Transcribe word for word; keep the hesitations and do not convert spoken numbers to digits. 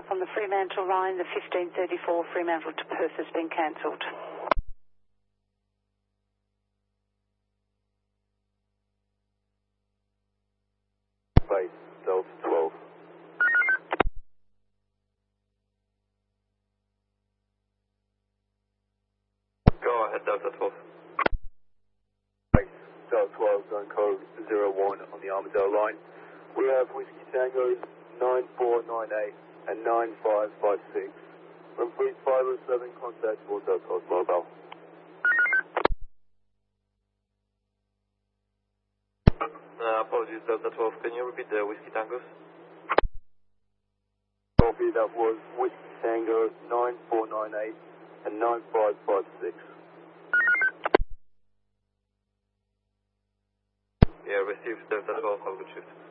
up on the Fremantle line. The fifteen thirty-four Fremantle to Perth has been cancelled. Base, Delta twelve. Go ahead, Delta twelve. Base, Delta twelve, zone code zero one on the Armadale line. We have Whiskey Tango nine four nine eight and nine five five six. From fleet five oh seven, contact for Delta twelve mobile. Uh, apologies, Delta twelve. Can you repeat the Whiskey Tangos? Copy, that was Whiskey Tango nine four nine eight and nine five five six. Yeah, received Delta twelve. Have a good shift.